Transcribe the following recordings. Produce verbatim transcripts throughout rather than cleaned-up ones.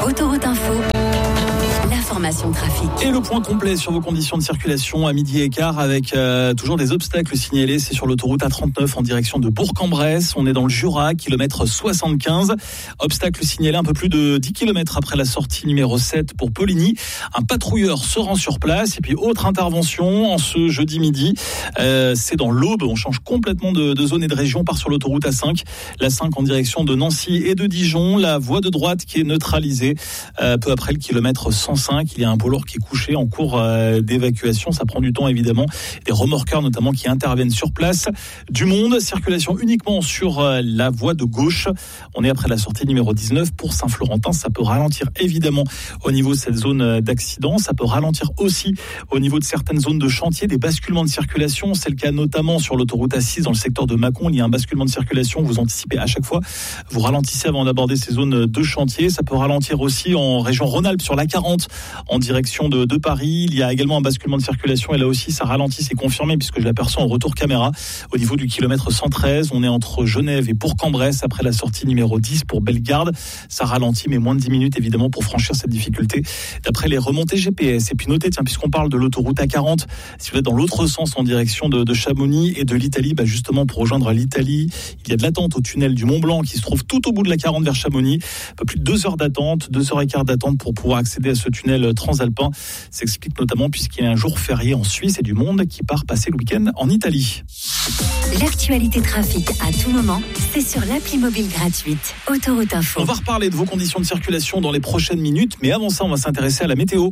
Autoroute Info, l'information trafic. Et le point complet sur vos conditions de circulation à midi et quart avec euh, toujours des obstacles signalés. C'est sur l'autoroute A trente-neuf en direction de Bourg-en-Bresse. On est dans le Jura, kilomètre soixante-quinze. Obstacle signalé un peu plus de dix kilomètres après la sortie numéro sept pour Poligny. Un patrouilleur se rend sur place. Et puis autre intervention en ce jeudi midi. Euh, c'est dans l'Aube. On change complètement de, de zone et de région. On part sur l'autoroute A cinq. La cinq en direction de Nancy et de Dijon. La voie de droite qui est neutralisée euh, peu après le kilomètre cent cinq. Il y a un poids lourd qui est couché en cours euh, d'évacuation. Ça prend du temps évidemment. Des remorqueurs notamment qui interviennent sur place. Du monde, circulation uniquement sur euh, la voie de gauche. On est après la sortie numéro dix-neuf pour Saint-Florentin. Ça peut ralentir évidemment au niveau de cette zone d'accident. Ça peut ralentir aussi au niveau de certaines zones de chantier, des basculements de circulation. C'est le cas notamment sur l'autoroute A six dans le secteur de Mâcon. Il y a un basculement de circulation. Vous anticipez à chaque fois. Vous ralentissez avant d'aborder ces zones de chantier. Ça peut ralentir aussi en région Rhône-Alpes sur l'A quarante en direction de, de Paris. Il y a également un basculement de circulation et là aussi ça ralentit, c'est confirmé puisque je l'aperçois en retour caméra au niveau du kilomètre cent treize. On est entre Genève et Bourg-en-Bresse après la sortie numéro dix pour Bellegarde. Ça ralentit mais moins de dix minutes évidemment pour franchir cette difficulté d'après les remontées G P S. Et puis notez, tiens, puisqu'on parle de l'autoroute A quarante, si vous êtes dans l'autre sens en direction de, de Chamonix et de l'Italie, bah justement pour rejoindre l'Italie, il y a de l'attente au tunnel du Mont-Blanc qui se trouve tout au bout de la quarante vers Chamonix. Un peu plus de deux heures d'attente, deux heures et quart d'attente pour pouvoir accéder à ce tunnel transalpin. S'explique notamment puisqu'il y a un jour férié en Suisse et du monde qui part passer le week-end en Italie. L'actualité trafic à tout moment, c'est sur l'appli mobile gratuite Autoroute Info. On va reparler de vos conditions de circulation dans les prochaines minutes, mais avant ça, on va s'intéresser à la météo.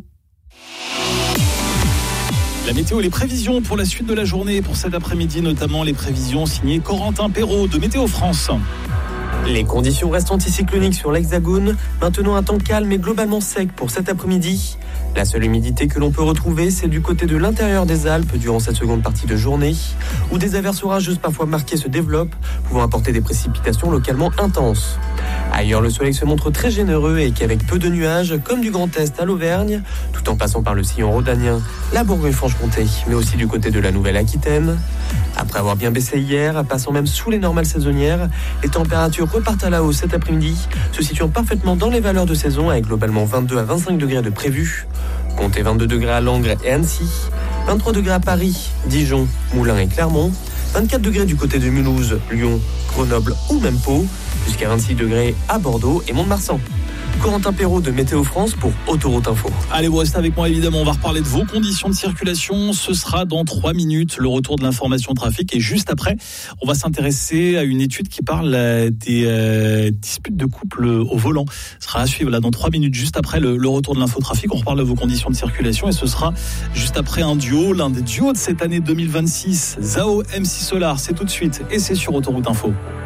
La météo et les prévisions pour la suite de la journée, pour cet après-midi, notamment les prévisions signées Corentin Perrault de Météo France. Les conditions restent anticycloniques sur l'Hexagone, maintenant un temps calme et globalement sec pour cet après-midi. La seule humidité que l'on peut retrouver, c'est du côté de l'intérieur des Alpes durant cette seconde partie de journée, où des averses orageuses parfois marquées se développent, pouvant apporter des précipitations localement intenses. Ailleurs, le soleil se montre très généreux et qu'avec peu de nuages, comme du Grand Est à l'Auvergne, tout en passant par le sillon rhodanien, la Bourgogne-Franche-Comté, mais aussi du côté de la Nouvelle-Aquitaine. Après avoir bien baissé hier, passant même sous les normales saisonnières, les températures repartent à la hausse cet après-midi, se situant parfaitement dans les valeurs de saison avec globalement vingt-deux à vingt-cinq degrés de prévus. Comptez vingt-deux degrés à Langres et Annecy, vingt-trois degrés à Paris, Dijon, Moulins et Clermont, vingt-quatre degrés du côté de Mulhouse, Lyon, Grenoble ou même Pau, jusqu'à vingt-six degrés à Bordeaux et Mont-de-Marsan. Corentin Perrault de Météo France pour Autoroute Info. Allez, vous restez avec moi évidemment, on va reparler de vos conditions de circulation. Ce sera dans trois minutes, le retour de l'information trafic. Et juste après, on va s'intéresser à une étude qui parle des euh, disputes de couple au volant. Ce sera à suivre là dans trois minutes, juste après le, le retour de l'infotrafic. On reparle de vos conditions de circulation et ce sera juste après un duo, l'un des duos de cette année deux mille vingt-six, Zao M C Solar. C'est tout de suite et c'est sur Autoroute Info.